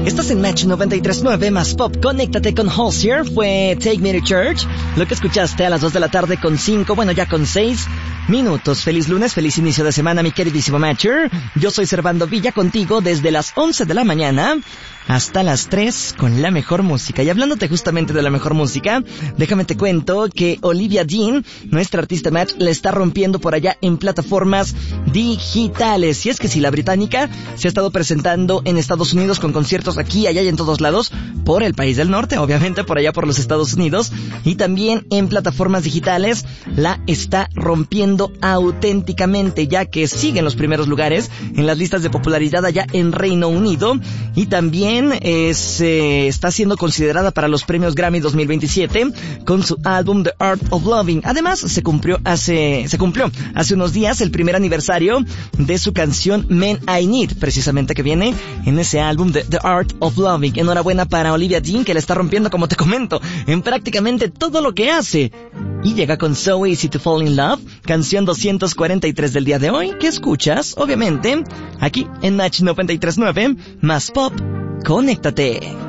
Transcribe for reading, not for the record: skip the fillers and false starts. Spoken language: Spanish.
Estás en Match 93.9 más Pop. Conéctate con Halsey. Fue Take Me to Church. Lo que escuchaste a las 2 de la tarde con 5, bueno, ya con 6 minutos. Feliz lunes, feliz inicio de semana, mi queridísimo Matcher. Yo soy Servando Villa contigo desde las 11 de la mañana hasta las 3 con la mejor música. Y hablándote justamente de la mejor música, déjame te cuento que Olivia Dean, nuestra artista Match, le está rompiendo por allá en plataformas digitales. Y es que si la británica se ha estado presentando en Estados Unidos con conciertos aquí, allá y en todos lados, por el país del norte, obviamente por allá por los Estados Unidos, y también en plataformas digitales, la está rompiendo auténticamente, ya que sigue en los primeros lugares en las listas de popularidad allá en Reino Unido, y también está siendo considerada para los premios Grammy 2027 con su álbum The Art of Loving. Además, se cumplió hace unos días el primer aniversario de su canción Men I Need, precisamente, que viene en ese álbum de The Art of Loving. Enhorabuena para Olivia Dean, que le está rompiendo, como te comento, en prácticamente todo lo que hace. Y llega con So Easy to Fall in Love, canción 243 del día de hoy, que escuchas, obviamente, aquí en Match 93.9 más Pop. Conéctate.